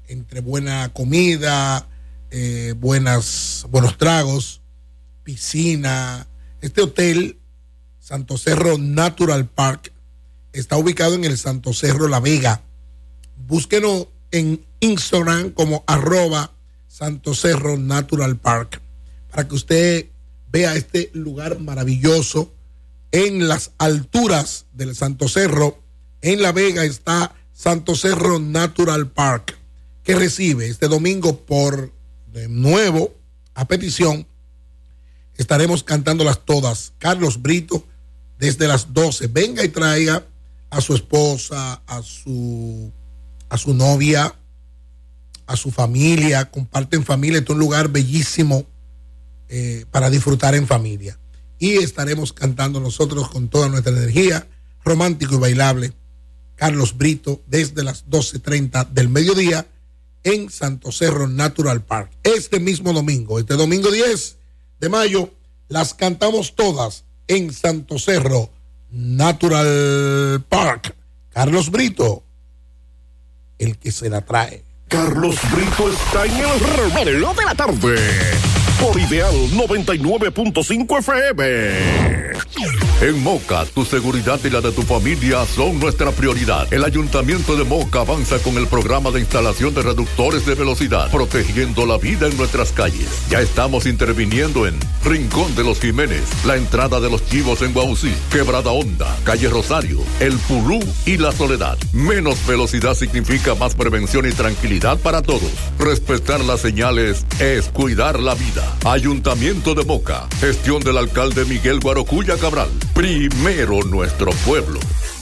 entre buena comida, buenos tragos, piscina. Este hotel, Santo Cerro Natural Park, está ubicado en el Santo Cerro La Vega. Búsquenos en Instagram como @Santo Cerro Natural Park para que usted vea este lugar maravilloso en las alturas del Santo Cerro. En La Vega está Santo Cerro Natural Park, que recibe este domingo de nuevo, a petición, estaremos cantándolas todas. Carlos Brito, desde las 12. Venga y traiga a su esposa, a su novia, a su familia. Comparten familia. Este es un lugar bellísimo para disfrutar en familia. Y estaremos cantando nosotros con toda nuestra energía, romántico y bailable. Carlos Brito, desde las 12:30 del mediodía en Santo Cerro Natural Park. Este mismo domingo, este domingo 10 de mayo, las cantamos todas en Santo Cerro Natural Park. Carlos Brito, el que se la trae. Carlos Brito está en el reloj de la tarde por Ideal 99.5 FM. En Moca, tu seguridad y la de tu familia son nuestra prioridad. El Ayuntamiento de Moca avanza con el programa de instalación de reductores de velocidad, protegiendo la vida en nuestras calles. Ya estamos interviniendo en Rincón de los Jiménez, la entrada de los Chivos en Guaucí, Quebrada Honda, Calle Rosario, El Pulú y La Soledad. Menos velocidad significa más prevención y tranquilidad para todos. Respetar las señales es cuidar la vida. Ayuntamiento de Moca, gestión del alcalde Miguel Guarocuya Cabral. Primero nuestro pueblo.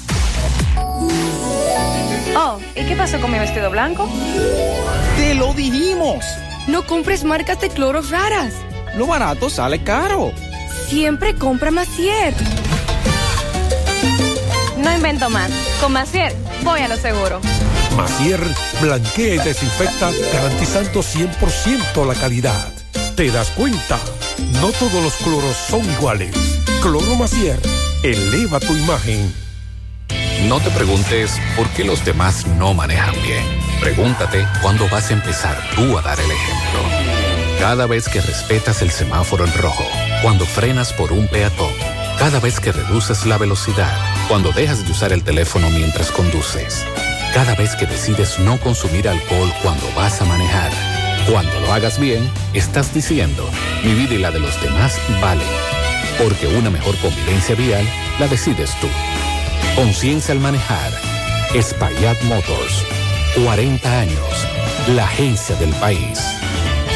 Oh, ¿y qué pasó con mi vestido blanco? ¡Te lo dijimos! No compres marcas de cloro raras. Lo barato sale caro. Siempre compra Macier. No invento más. Con Macier voy a lo seguro. Macier blanquea y desinfecta, garantizando 100% la calidad. ¿Te das cuenta? No todos los cloros son iguales. Cloro Macier, eleva tu imagen. No te preguntes por qué los demás no manejan bien. Pregúntate cuándo vas a empezar tú a dar el ejemplo. Cada vez que respetas el semáforo en rojo, cuando frenas por un peatón, cada vez que reduces la velocidad, cuando dejas de usar el teléfono mientras conduces, cada vez que decides no consumir alcohol cuando vas a manejar. Cuando lo hagas bien, estás diciendo, mi vida y la de los demás valen. Porque una mejor convivencia vial la decides tú. Conciencia al manejar. Espaillat Motors. 40 años. La agencia del país.